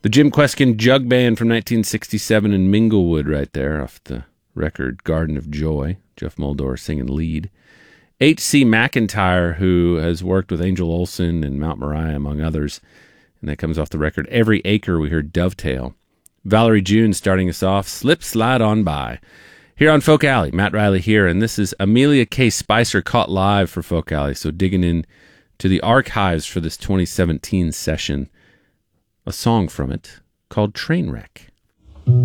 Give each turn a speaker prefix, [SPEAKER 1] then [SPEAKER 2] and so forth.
[SPEAKER 1] The Jim Kweskin Jug Band from 1967 in Minglewood right there off the record Garden of Joy. Jeff Moldor singing lead. H.C. McIntyre, who has worked with Angel Olsen and Mount Moriah, among others, and that comes off the record Every Acre. We heard Dovetail. Valerie June starting us off, Slip Slide On By. Here on Folk Alley, Matt Riley here, and this is Amelia K. Spicer caught live for Folk Alley, so digging in to the archives for this 2017 session, a song from it called Trainwreck.